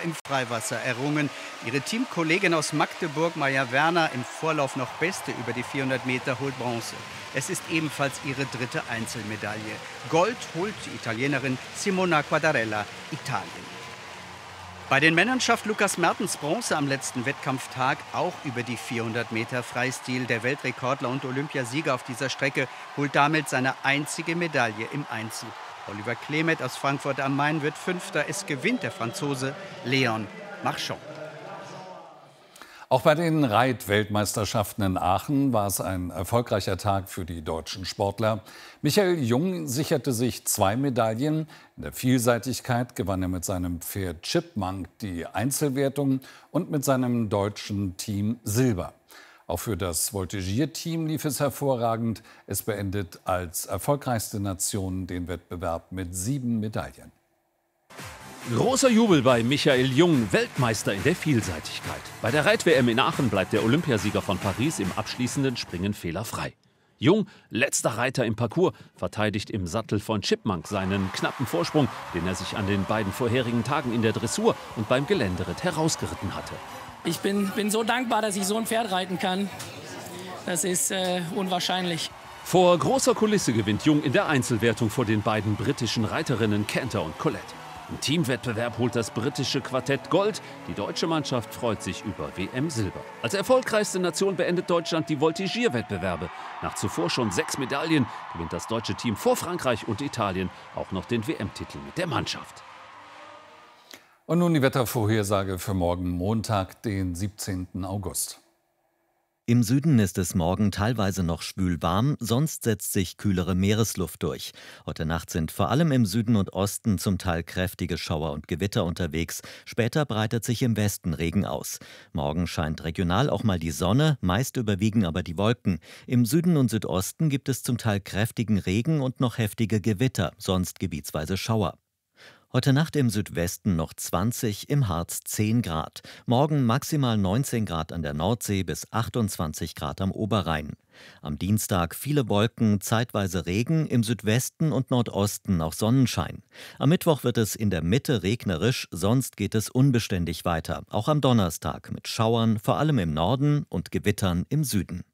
im Freiwasser errungen. Ihre Teamkollegin aus Magdeburg, Maja Werner, im Vorlauf noch Beste über die 400 Meter, holt Bronze. Es ist ebenfalls ihre dritte Einzelmedaille. Gold holt die Italienerin Simona Quadarella, Italien. Bei den Männern schafft Lukas Mertens Bronze am letzten Wettkampftag, auch über die 400 Meter Freistil. Der Weltrekordler und Olympiasieger auf dieser Strecke holt damit seine einzige Medaille im Einzel. Oliver Klemet aus Frankfurt am Main wird Fünfter. Es gewinnt der Franzose Léon Marchand. Auch bei den Reitweltmeisterschaften in Aachen war es ein erfolgreicher Tag für die deutschen Sportler. Michael Jung sicherte sich 2 Medaillen. In der Vielseitigkeit gewann er mit seinem Pferd Chipmunk die Einzelwertung und mit seinem deutschen Team Silber. Auch für das Voltigierteam lief es hervorragend. Es beendet als erfolgreichste Nation den Wettbewerb mit 7 Medaillen. Großer Jubel bei Michael Jung, Weltmeister in der Vielseitigkeit. Bei der Reit-WM in Aachen bleibt der Olympiasieger von Paris im abschließenden Springen fehlerfrei. Jung, letzter Reiter im Parcours, verteidigt im Sattel von Chipmunk seinen knappen Vorsprung, den er sich an den beiden vorherigen Tagen in der Dressur und beim Geländeritt herausgeritten hatte. Ich bin so dankbar, dass ich so ein Pferd reiten kann. Das ist unwahrscheinlich. Vor großer Kulisse gewinnt Jung in der Einzelwertung vor den beiden britischen Reiterinnen Canter und Colette. Im Teamwettbewerb holt das britische Quartett Gold. Die deutsche Mannschaft freut sich über WM-Silber. Als erfolgreichste Nation beendet Deutschland die Voltigierwettbewerbe. Nach zuvor schon 6 Medaillen gewinnt das deutsche Team vor Frankreich und Italien auch noch den WM-Titel mit der Mannschaft. Und nun die Wettervorhersage für morgen Montag, den 17. August. Im Süden ist es morgen teilweise noch schwül warm, sonst setzt sich kühlere Meeresluft durch. Heute Nacht sind vor allem im Süden und Osten zum Teil kräftige Schauer und Gewitter unterwegs. Später breitet sich im Westen Regen aus. Morgen scheint regional auch mal die Sonne, meist überwiegen aber die Wolken. Im Süden und Südosten gibt es zum Teil kräftigen Regen und noch heftige Gewitter, sonst gebietsweise Schauer. Heute Nacht im Südwesten noch 20, im Harz 10 Grad. Morgen maximal 19 Grad an der Nordsee bis 28 Grad am Oberrhein. Am Dienstag viele Wolken, zeitweise Regen, im Südwesten und Nordosten auch Sonnenschein. Am Mittwoch wird es in der Mitte regnerisch, sonst geht es unbeständig weiter. Auch am Donnerstag mit Schauern, vor allem im Norden und Gewittern im Süden.